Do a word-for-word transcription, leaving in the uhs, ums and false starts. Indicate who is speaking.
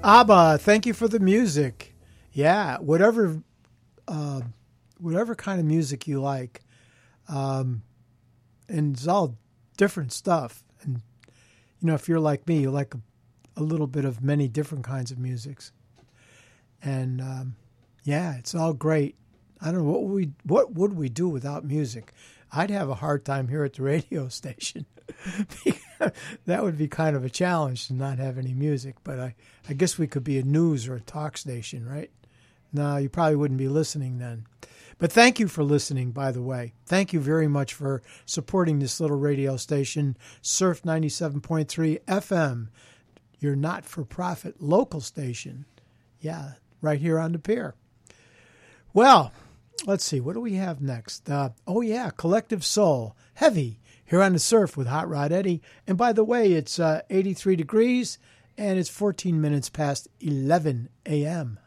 Speaker 1: ABBA, thank you for the music. Yeah, whatever, uh, whatever kind of music you like, um, and it's all different stuff. And you know, if you're like me, you like a, a little bit of many different kinds of musics. And um, yeah, it's all great. I don't know what would we what would we do without music. I'd have a hard time here at the radio station. That would be kind of a challenge to not have any music. But I, I guess we could be a news or a talk station, right? No, you probably wouldn't be listening then. But thank you for listening, by the way. Thank you very much for supporting this little radio station, Surf ninety-seven point three F M, your not-for-profit local station. Yeah, right here on the pier. Well, let's see. What do we have next? Uh, oh, yeah, Collective Soul, Heavy, here on the Surf with Hot Rod Eddie. And by the way, it's uh, eighty-three degrees, and it's fourteen minutes past eleven a.m.